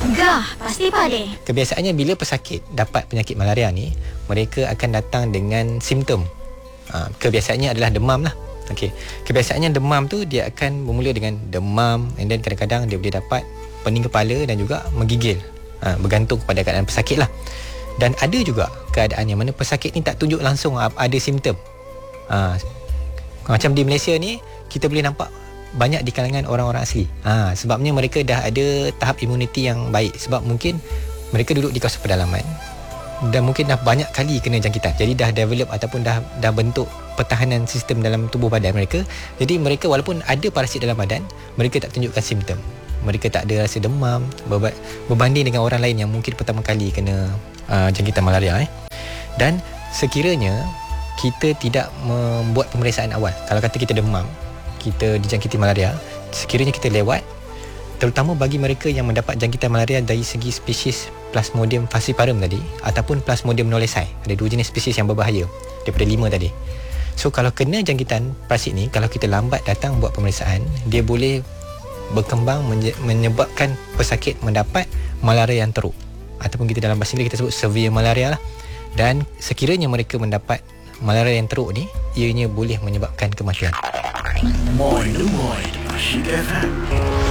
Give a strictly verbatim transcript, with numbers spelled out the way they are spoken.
Gah, pasti pade. Kebiasaannya bila pesakit dapat penyakit malaria ni, mereka akan datang dengan simptom. Ha, kebiasaannya adalah demam lah. Okey. Kebiasaannya demam tu dia akan bermula dengan demam, and then kadang-kadang dia boleh dapat pening kepala dan juga menggigil. Ha, bergantung kepada keadaan pesakit lah. Dan ada juga keadaan yang mana pesakit ni tak tunjuk langsung ada simptom. Ha, macam di Malaysia ni kita boleh nampak banyak di kalangan orang-orang asli. Ha, sebabnya mereka dah ada tahap imuniti yang baik. Sebab mungkin mereka duduk di kawasan pedalaman dan mungkin dah banyak kali kena jangkitan. Jadi dah develop ataupun dah dah bentuk pertahanan sistem dalam tubuh badan mereka. Jadi mereka walaupun ada parasit dalam badan, mereka tak tunjukkan simptom. Mereka tak ada rasa demam berbanding dengan orang lain yang mungkin pertama kali kena uh, jangkitan malaria. Eh. Dan sekiranya kita tidak membuat pemeriksaan awal, kalau kata kita demam, kita dijangkiti malaria, sekiranya kita lewat, terutama bagi mereka yang mendapat jangkitan malaria dari segi spesies Plasmodium falciparum tadi ataupun Plasmodium knowlesi, ada dua jenis spesies yang berbahaya daripada lima tadi. So kalau kena jangkitan parasit ni, kalau kita lambat datang buat pemeriksaan, dia boleh berkembang menyebabkan pesakit mendapat malaria yang teruk, ataupun kita dalam bahasa Inggeris kita sebut severe malaria lah. Dan sekiranya mereka mendapat malaria yang teruk ni, ianya boleh menyebabkan kematian. Moin Moin Asyik F M.